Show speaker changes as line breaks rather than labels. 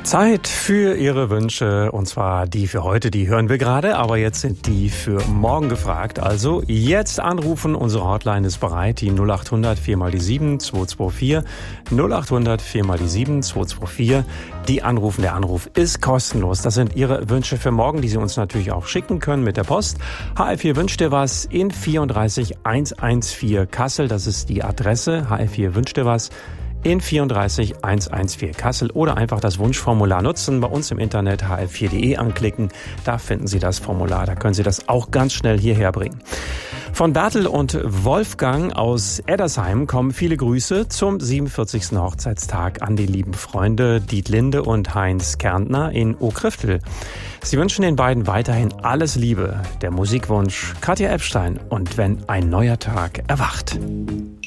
Zeit für Ihre Wünsche, und zwar die für heute, die hören wir gerade, aber jetzt sind die für morgen gefragt. Also jetzt anrufen, unsere Hotline ist bereit, die 0800 4 mal die 7 224, 0800 4 mal die 7 224. Die anrufen, der Anruf ist kostenlos. Das sind Ihre Wünsche für morgen, die Sie uns natürlich auch schicken können mit der Post. HR4 wünscht dir was in 34114 Kassel, das ist die Adresse. HR4 wünscht dir was in 34114 Kassel oder einfach das Wunschformular nutzen, bei uns im Internet hr4.de anklicken, da finden Sie das Formular, da können Sie das auch ganz schnell hierher bringen. Von Bertel und Wolfgang aus Eddersheim kommen viele Grüße zum 47. Hochzeitstag an die lieben Freunde Dietlinde und Heinz Kärntner in Okriftel. Sie wünschen den beiden weiterhin alles Liebe. Der Musikwunsch Katja Epstein und Wenn ein neuer Tag erwacht.